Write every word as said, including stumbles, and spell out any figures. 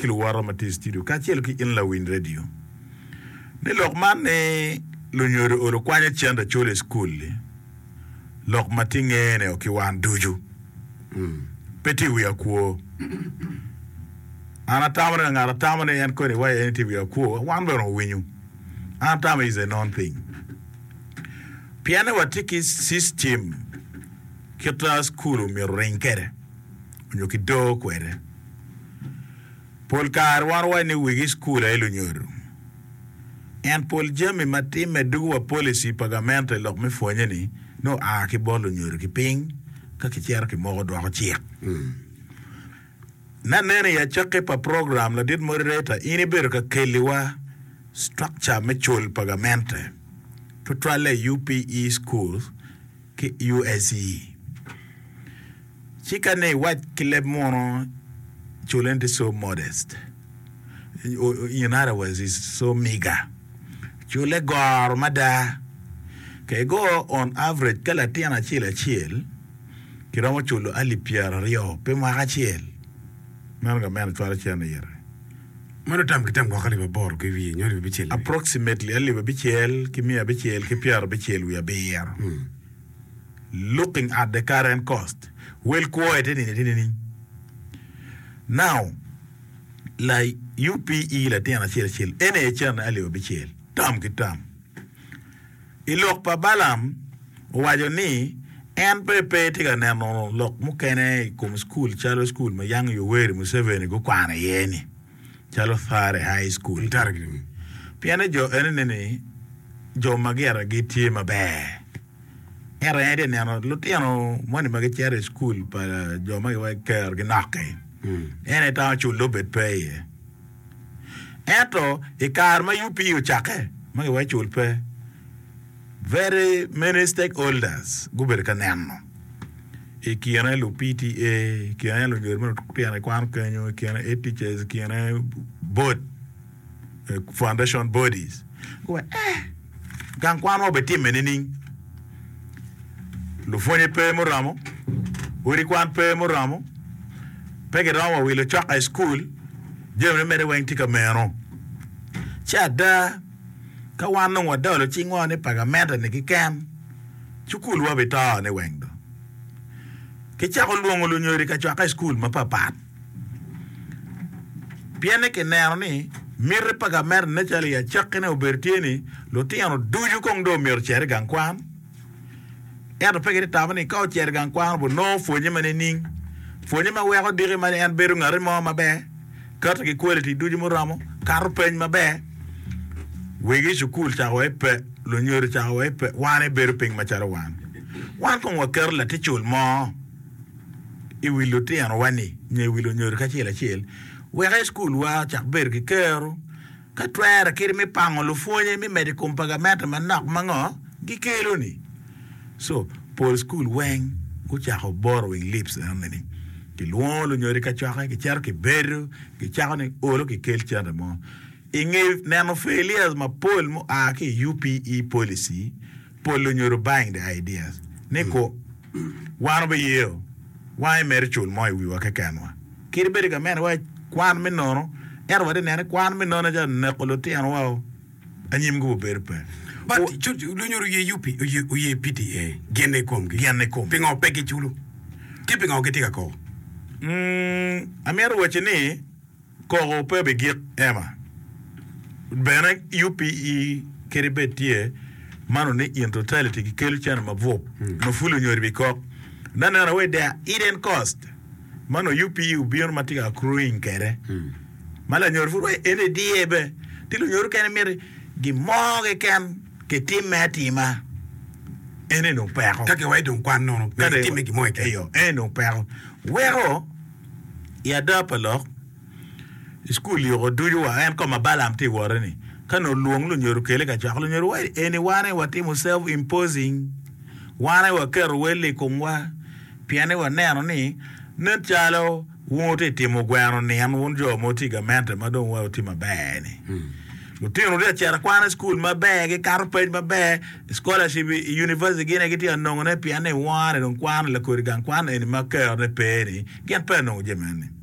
kilo waro mati studio ka chiel ki in la win radio ne lok man ne lo nyoro olo kwanya chanda chole school li lok matinge ne okiwan duju mm. peti wi akuo ana tamane ngara tamane yan ko ni wa enti wi akuo wan bero winyu ana tamane is a non thing piano watiki system kita school mi renkere onyo kido kwere pol kar war wa ni wigi school ay lo nyoro en pol jemi mati medu wa policy pagamento lok me fonye ni no a ki bolo nyoro ki ping ka ki cher ki mo do ko chiek mm. na nene ya chake pa program la dit moderator ini ber ka keliwa structure me chol pagamento to try le U P E schools ki U S E chika ne wat kileb mono chulente so modest in other words is so meager chule gor mada ke go on average kala tiana chile chiel kiramo chulo ali piara rio pe ma chiel manga men twara chiana yere mano tam kitam ko khali bor ke wi nyori bi chiel approximately ali bi chiel ki mi bi chiel ki piara bi chiel wi beer mm. looking at the current cost well quite in in now like U P E la tiana chiel chiel ene chana ali bi chiel tam kitam ilok pa balam wajo ni en pepe tiga neno lok mukene kum school chalo school ma yang yo weri mu seven go kwana yeni chalo thare high school targim piane jo ene ne jo magera giti mabe era ede neno lutiano moni magere school pa jo magi wa ker gnake ene ta chu lobet pay eto ikar ma U P U chake magi wa chul pe very many stakeholders guber kaneno e kiana lo P T A kiana lo germo kiana kwan kanyo kiana teachers kiana board uh, foundation bodies go eh gan kwan obeti menini lo fonye pe mo ramo ori kwan pe mo ramo pege ramo wi lo chaka school jemre mere wen tika mero chada ka wan wa do lo chingo ne pagamento ne kikem chukul wa beta ne wengdo ke cha ko luongo lo nyori ka chaka school ma papa piene ke nero ni mir pagamento ne chali ya chakene obertieni lo tiano duju kong do mir cher gan kwan ero pege ta bani ka cher gan kwan bo no fonye mane ning fonye ma we ko dire mane en beru ngare mo mabe kata ki quality duju mo ramo kar pen mabe wegi school cha wepe lo nyori cha wepe wane beru ping machara wan wan kon waker la ti chul mo i wilu ti an wani nye wilu nyori ka chila chil we high school wa cha ber ki kero ka twera kiri mi pango lo fonye mi medical pagamento manak mango gi kelo ni so Paul school weng ku cha ho borrowing lips anani ki lo lo nyori ka cha ki char ki beru ki cha ni olo ki kel cha mo inge nano failures ma Paul mo aki U P E policy Paul lo nyoro buying the ideas neko one be you why merchul mo wi wa ka kanwa kiri beri ga men wa kwan mi nono er wa de ne kwan mi nono ja ne ko lo ti an wa anyim go berpe but chu lo nyoro ye U P ye P T A gene kom gene kom pingo peki chulu keeping o ketika ko mm amero wa chini ko pe be git ema bena U P E keribetie mano ne in totality ki kelu chana mavo mm. no fulu nyori biko nana na we there hidden cost mano U P E ubion matika accruing kere mm. mala nyori fulu ene diebe tilu nyori kene mere gi moge ken ke timati ma ene no pero kake wai don kwan no kake time gi moge yo ene no pero wero ya dapalo school yo duju wa en koma balam ti worani kano luong lu nyoru kele ka chaklo nyoru wa eni wane wati mu self imposing wane wa keru wele kumwa piane wa neno ni nchalo wote timo gwano ni an wonjo motiga mente madon wa utima bene lu tino dia chara kwana school mabe carpet mabe scholarship university gene giti anongone piane wane don kwana la kurigan kwana eni makere peni gen peno jemene